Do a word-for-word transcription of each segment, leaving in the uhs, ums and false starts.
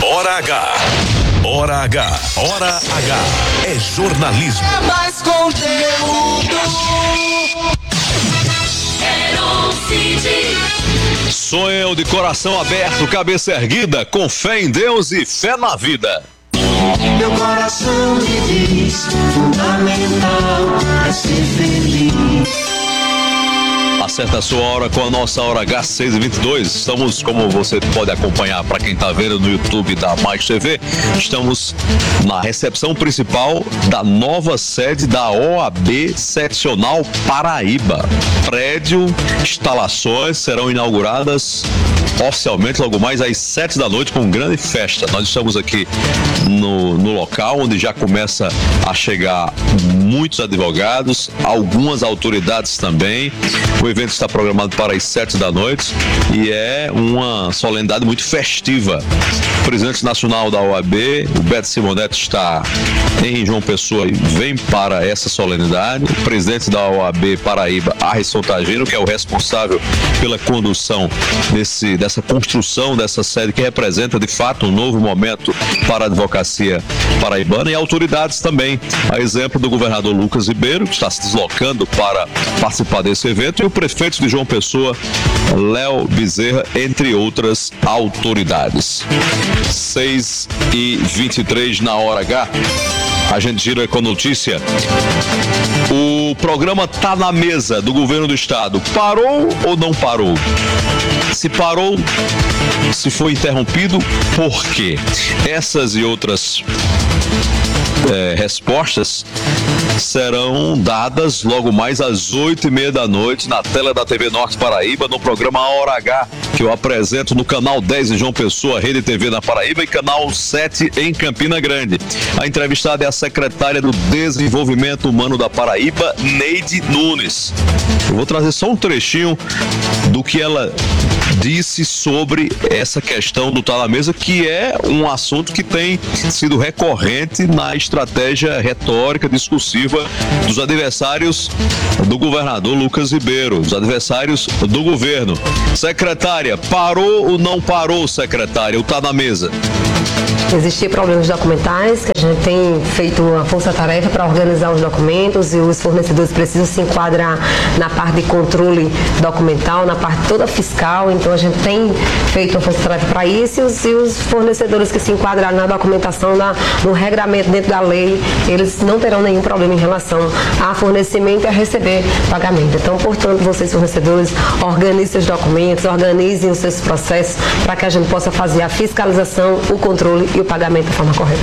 Hora H. Hora H. Hora H. É jornalismo. É mais conteúdo. Sou eu de coração aberto, cabeça erguida, com fé em Deus e fé na vida. Meu coração me diz, fundamental é ser feliz. Acerta a sua hora com a nossa Hora H seis e vinte e dois. Estamos, como você pode acompanhar para quem está vendo no YouTube da Mais T V, estamos na recepção principal da nova sede da O A B Seccional Paraíba. Prédio, instalações serão inauguradas oficialmente logo mais às sete da noite com grande festa. Nós estamos aqui no, no local onde já começa a chegar muitos advogados, algumas autoridades também. O evento está programado para as sete da noite e é uma solenidade muito festiva. O presidente nacional da O A B, o Beto Simonetti, está em João Pessoa e vem para essa solenidade. O presidente da O A B Paraíba, Arrisson Tagino, que é o responsável pela condução desse, dessa construção dessa sede, que representa de fato um novo momento para a advocacia paraibana, e autoridades também, a exemplo do governador Lucas Ribeiro, que está se deslocando para participar desse evento, e o prefeito de João Pessoa, Léo Bezerra, entre outras autoridades. seis e vinte e três na Hora H. A gente gira com a notícia. O programa Tá na Mesa do governo do estado parou ou não parou? Se parou, se foi interrompido, por quê? Essas e outras é, respostas serão dadas logo mais às oito e meia da noite na tela da T V Norte Paraíba, no programa Hora H, que eu apresento no canal dez em João Pessoa, Rede T V na Paraíba, e canal sete em Campina Grande. A entrevistada é a secretária do Desenvolvimento Humano da Paraíba, Neide Nunes. Eu vou trazer só um trechinho do que ela disse sobre essa questão do Tá na Mesa, que é um assunto que tem sido recorrente na estratégia retórica discursiva dos adversários do governador Lucas Ribeiro, dos adversários do governo. Secretária, parou ou não parou, secretária, o Tá na Mesa? Existem problemas documentais, que a gente tem feito uma força-tarefa para organizar os documentos, e os fornecedores precisam se enquadrar na parte de controle documental, na parte toda fiscal. Então a gente tem feito uma força-tarefa para isso, e os, e os fornecedores que se enquadrarem na documentação, na, no regramento dentro da lei, eles não terão nenhum problema em relação a fornecimento e a receber pagamento. Então, portanto, vocês fornecedores, organizem seus documentos, organizem os seus processos para que a gente possa fazer a fiscalização, o controle e o pagamento da forma correta.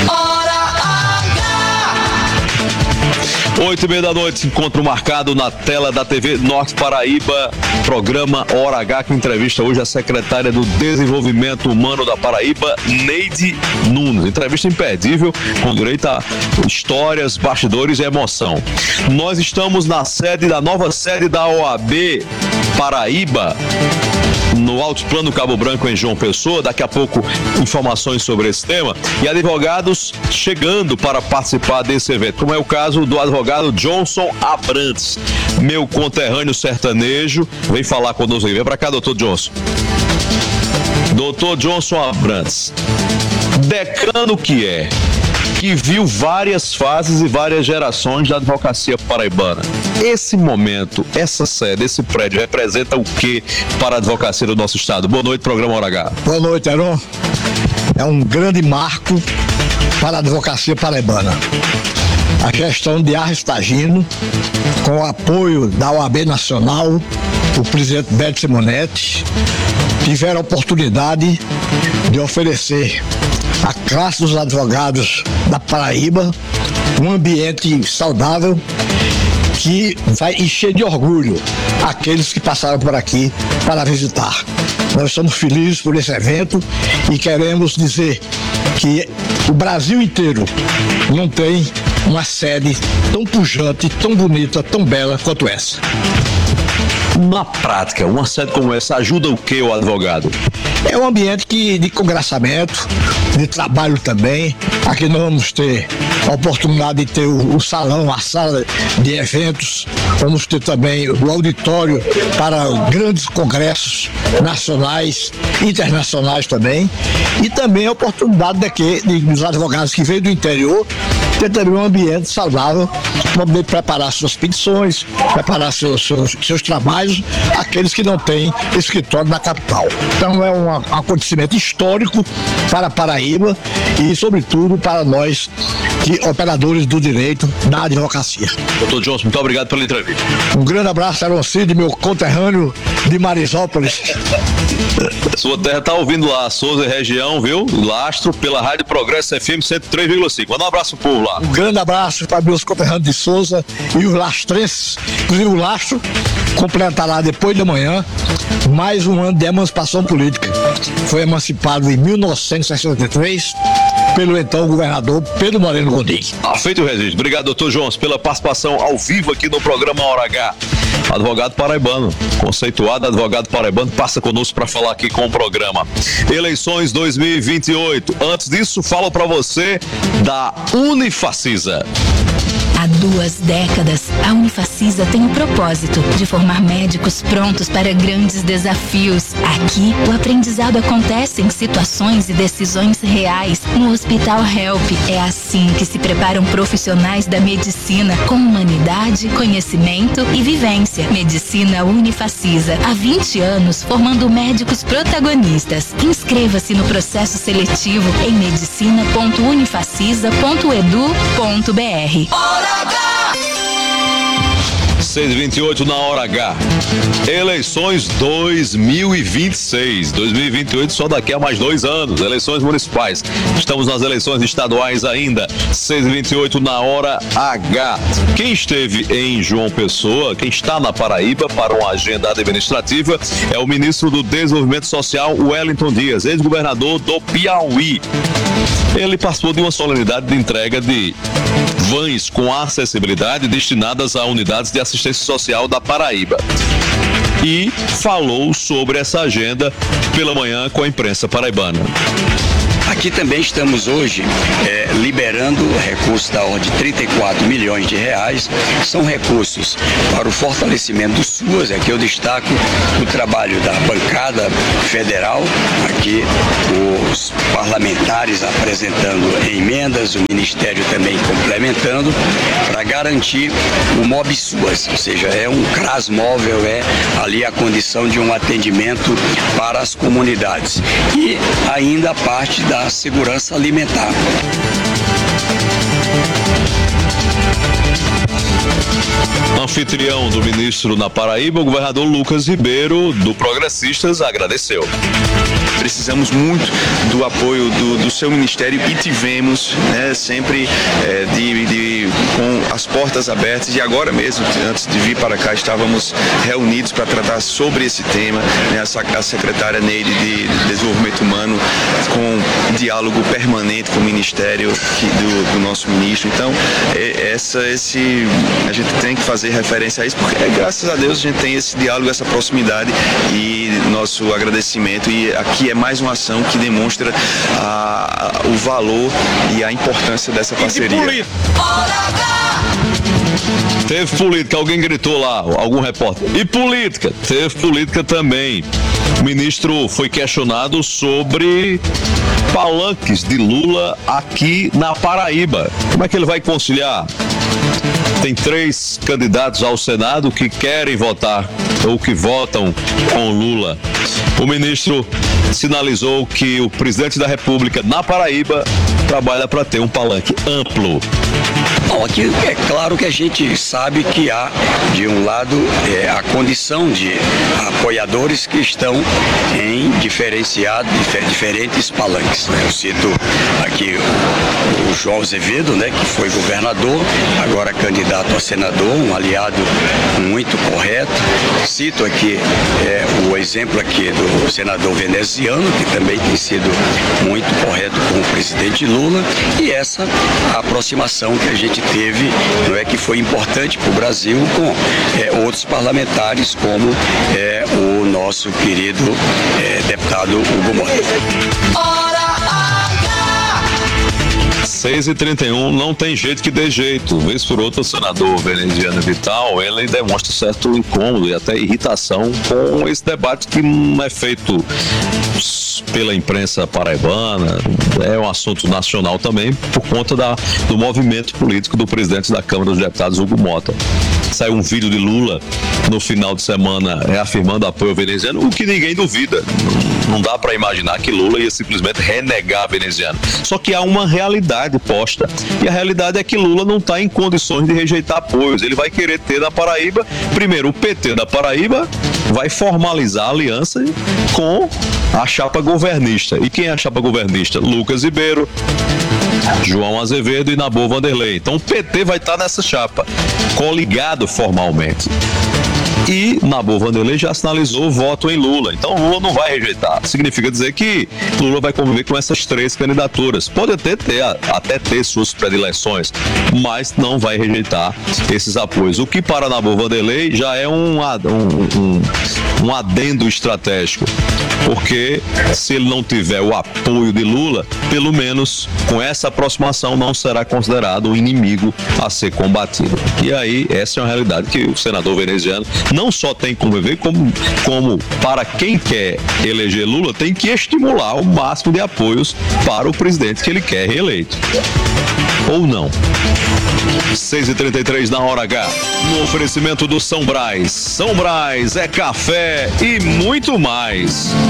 Oito e meia da noite, encontro marcado na tela da T V Norte Paraíba, programa Hora H, que entrevista hoje a secretária do Desenvolvimento Humano da Paraíba, Neide Nunes. Entrevista imperdível, com direito a histórias, bastidores e emoção. Nós estamos na sede, da nova sede da O A B Paraíba, no Altiplano Cabo Branco, em João Pessoa. Daqui a pouco informações sobre esse tema, e advogados chegando para participar desse evento, como é o caso do advogado Johnson Abrantes, meu conterrâneo sertanejo, vem falar conosco aí. Vem pra cá, doutor Johnson. Doutor Johnson Abrantes, decano que é, que viu várias fases e várias gerações da advocacia paraibana. Esse momento, essa sede, esse prédio representa o que para a advocacia do nosso estado? Boa noite, programa Hora H. Boa noite, Heron. É um grande marco para a advocacia paraibana. A gestão de Arrisson Tagino, com o apoio da O A B Nacional, o presidente Beto Simonetti, tiveram a oportunidade de oferecer à classe dos advogados da Paraíba um ambiente saudável que vai encher de orgulho aqueles que passaram por aqui para visitar. Nós estamos felizes por esse evento e queremos dizer que o Brasil inteiro não tem uma sede tão pujante, tão bonita, tão bela quanto essa. Na prática, uma sede como essa ajuda o que o advogado? É um ambiente que, de congraçamento, de trabalho também. Aqui nós vamos ter a oportunidade de ter o, o salão, a sala de eventos, vamos ter também o auditório para grandes congressos nacionais, internacionais também, e também a oportunidade de que de, dos advogados que vêm do interior ter também um ambiente saudável para poder preparar suas petições, preparar seus, seus, seus trabalhos, aqueles que não têm escritório na capital. Então é um acontecimento histórico para Paraíba e, sobretudo, para nós, que, operadores do direito da advocacia. Doutor Johnson, muito obrigado pela entrevista. Um grande abraço, Aaron Cid, meu conterrâneo de Marisópolis. Sua terra está ouvindo lá, Souza e região, viu? Lastro, pela Rádio Progresso F M cento e três vírgula cinco. Manda um abraço pro povo lá. Um grande abraço para meus conterrâneos de Souza e os lastrenses. Inclusive o Lastro completará depois de amanhã mais um ano de emancipação política. Foi emancipado em mil novecentos e sessenta e três pelo então governador Pedro Moreno Gondim. Ah, feito o registro. Obrigado, doutor Jones, pela participação ao vivo aqui no programa Hora H. Advogado paraibano, conceituado advogado paraibano, passa conosco para falar aqui com o programa. Eleições dois mil e vinte e oito. Antes disso, falo para você da Unifacisa. Há duas décadas, a Unifacisa tem o propósito de formar médicos prontos para grandes desafios. Aqui, o aprendizado acontece em situações e decisões reais. No Hospital Help, é assim que se preparam profissionais da medicina, com humanidade, conhecimento e vivência. Medicina Unifacisa, há vinte anos, formando médicos protagonistas. Inscreva-se no processo seletivo em medicina ponto unifacisa ponto edu ponto br. seis e vinte e oito na Hora H. Eleições dois mil e vinte e seis. dois mil e vinte e oito só daqui a mais dois anos. Eleições municipais. Estamos nas eleições estaduais ainda. seis e vinte e oito na Hora H. Quem esteve em João Pessoa, quem está na Paraíba para uma agenda administrativa, é o ministro do Desenvolvimento Social, Wellington Dias, ex-governador do Piauí. Ele participou de uma solenidade de entrega de vans com acessibilidade destinadas a unidades de assistência social da Paraíba. E falou sobre essa agenda pela manhã com a imprensa paraibana. Aqui também estamos hoje é, liberando recursos da ordem de trinta e quatro milhões de reais. São recursos para o fortalecimento do SUAS. Aqui eu destaco o trabalho da bancada federal, aqui os parlamentares apresentando emendas, o Ministério também complementando, para garantir o MOB SUAS, ou seja, é um CRAS móvel, é ali a condição de um atendimento para as comunidades. E ainda a parte da a segurança alimentar. Anfitrião do ministro na Paraíba, o governador Lucas Ribeiro, do Progressistas, agradeceu. Precisamos muito do apoio do, do seu ministério e tivemos, né, sempre é, de, de, com as portas abertas, e agora mesmo, antes de vir para cá, estávamos reunidos para tratar sobre esse tema, né, a, a secretária Neide de Desenvolvimento Humano, com diálogo permanente com o ministério do, do nosso ministro. Então, é, essa, esse, a gente tem que fazer referência a isso, porque é, graças a Deus a gente tem esse diálogo, essa proximidade, e nosso agradecimento. E aqui é mais uma ação que demonstra a, a, o valor e a importância dessa parceria. Teve política, alguém gritou lá, algum repórter. E política? Teve política também. O ministro foi questionado sobre palanques de Lula aqui na Paraíba. Como é que ele vai conciliar? Tem três candidatos ao Senado que querem votar ou que votam com Lula. O ministro sinalizou que o presidente da República na Paraíba trabalha para ter um palanque amplo. Bom, aqui é claro que a gente sabe que há, de um lado, é, a condição de apoiadores que estão em diferenciado, diferentes palanques, né? Eu cito aqui o, o João Azevedo, né, que foi governador, agora candidato a senador, um aliado muito correto. Cito aqui é, o exemplo aqui do senador veneziano, que também tem sido muito correto com o presidente Lula, e essa aproximação que a gente teve, não é, que foi importante para o Brasil com é, outros parlamentares, como é, o nosso querido é, deputado Hugo Moura. seis e trinta e um, não tem jeito que dê jeito. Vez por outra, o senador veneziano Vital, ele demonstra certo incômodo e até irritação com esse debate que não é feito pela imprensa paraibana, é um assunto nacional também, por conta da, do movimento político do presidente da Câmara dos Deputados, Hugo Mota. Saiu um vídeo de Lula no final de semana reafirmando apoio ao veneziano, o que ninguém duvida. Não dá para imaginar que Lula ia simplesmente renegar a veneziano. Só que há uma realidade posta. E a realidade é que Lula não está em condições de rejeitar apoios. Ele vai querer ter na Paraíba, primeiro, o P T da Paraíba vai formalizar a aliança com a chapa governista. E quem é a chapa governista? Lucas Ribeiro, João Azevedo e Nabor Vanderlei. Então o P T vai estar nessa chapa, coligado formalmente. E Nabor Vanderlei já sinalizou o voto em Lula. Então Lula não vai rejeitar. Significa dizer que Lula vai conviver com essas três candidaturas. Pode até ter, até ter suas predileções, mas não vai rejeitar esses apoios. O que para Nabor Vanderlei já é um, um, um, um adendo estratégico. Porque se ele não tiver o apoio de Lula, pelo menos com essa aproximação não será considerado um inimigo a ser combatido. E aí, essa é uma realidade que o senador veneziano não só tem que conviver, como, como para quem quer eleger Lula, tem que estimular o máximo de apoios para o presidente que ele quer reeleito. Ou não. seis e trinta e três na hora H, no oferecimento do São Brás. São Brás é café e muito mais.